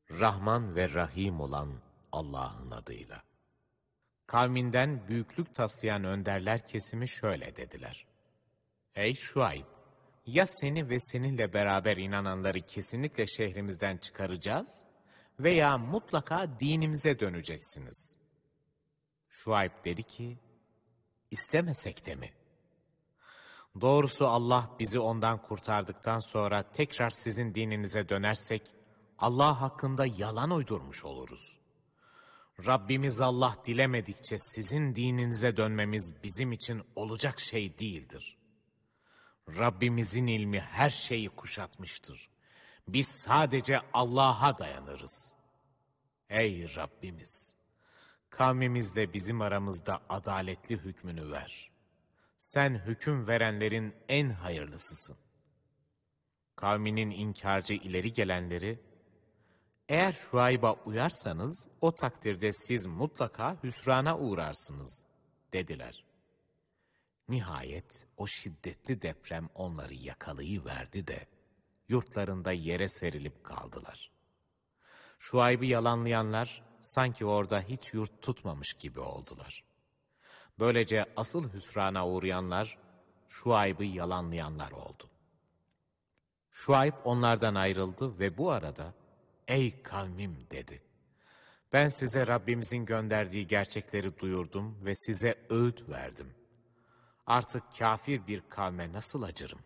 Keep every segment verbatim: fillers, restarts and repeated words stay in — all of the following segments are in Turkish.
Rahman ve Rahim olan Allah'ın adıyla. Kavminden büyüklük taslayan önderler kesimi şöyle dediler. Ey Şuayb! Ya seni ve seninle beraber inananları kesinlikle şehrimizden çıkaracağız veya mutlaka dinimize döneceksiniz. Şuayb dedi ki, istemesek de mi? Doğrusu Allah bizi ondan kurtardıktan sonra tekrar sizin dininize dönersek, Allah hakkında yalan uydurmuş oluruz. Rabbimiz Allah dilemedikçe sizin dininize dönmemiz bizim için olacak şey değildir. Rabbimizin ilmi her şeyi kuşatmıştır. Biz sadece Allah'a dayanırız. Ey Rabbimiz! Kavmimizle bizim aramızda adaletli hükmünü ver. Sen hüküm verenlerin en hayırlısısın. Kavminin inkarcı ileri gelenleri, eğer Şuayb'a uyarsanız o takdirde siz mutlaka hüsrana uğrarsınız dediler. Nihayet o şiddetli deprem onları yakalayıverdi de yurtlarında yere serilip kaldılar. Şuayb'ı yalanlayanlar sanki orada hiç yurt tutmamış gibi oldular. Böylece asıl hüsrana uğrayanlar Şuayb'ı yalanlayanlar oldu. Şuayb onlardan ayrıldı ve bu arada ey kavmim dedi. Ben size Rabbimizin gönderdiği gerçekleri duyurdum ve size öğüt verdim. Artık kafir bir kavme nasıl acırım?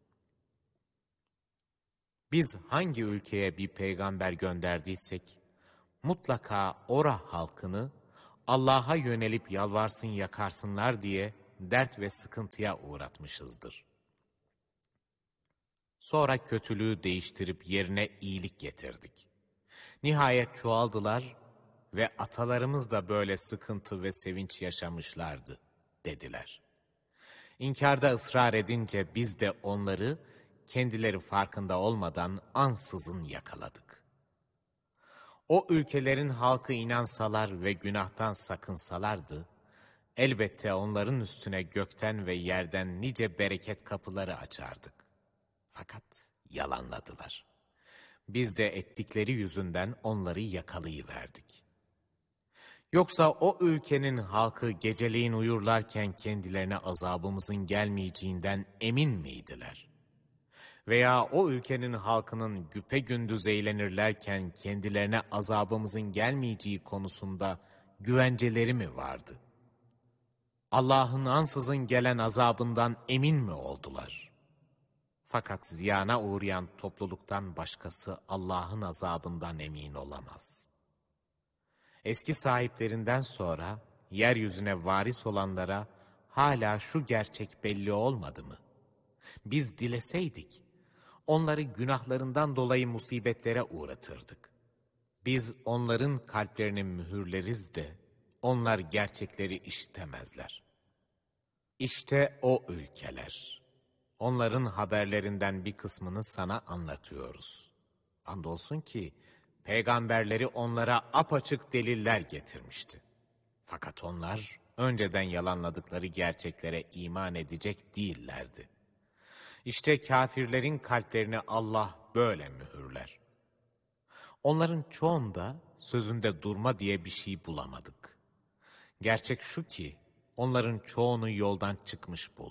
Biz hangi ülkeye bir peygamber gönderdiysek, mutlaka ora halkını Allah'a yönelip yalvarsın yakarsınlar diye dert ve sıkıntıya uğratmışızdır. Sonra kötülüğü değiştirip yerine iyilik getirdik. Nihayet çoğaldılar ve atalarımız da böyle sıkıntı ve sevinç yaşamışlardı dediler. İnkarda ısrar edince biz de onları kendileri farkında olmadan ansızın yakaladık. O ülkelerin halkı inansalar ve günahtan sakınsalardı, elbette onların üstüne gökten ve yerden nice bereket kapıları açardık. Fakat yalanladılar. Biz de ettikleri yüzünden onları yakalayıverdik. Yoksa o ülkenin halkı geceleyin uyurlarken kendilerine azabımızın gelmeyeceğinden emin miydiler? Veya o ülkenin halkının güpegündüz eğlenirlerken kendilerine azabımızın gelmeyeceği konusunda güvenceleri mi vardı? Allah'ın ansızın gelen azabından emin mi oldular? Fakat ziyana uğrayan topluluktan başkası Allah'ın azabından emin olamaz. Eski sahiplerinden sonra yeryüzüne varis olanlara hala şu gerçek belli olmadı mı? Biz dileseydik, onları günahlarından dolayı musibetlere uğratırdık. Biz onların kalplerini mühürleriz de, onlar gerçekleri işitemezler. İşte o ülkeler. Onların haberlerinden bir kısmını sana anlatıyoruz. Andolsun ki, peygamberleri onlara apaçık deliller getirmişti. Fakat onlar, önceden yalanladıkları gerçeklere iman edecek değillerdi. İşte kafirlerin kalplerini Allah böyle mühürler. Onların çoğunda sözünde durma diye bir şey bulamadık. Gerçek şu ki, onların çoğunu yoldan çıkmış bulduk.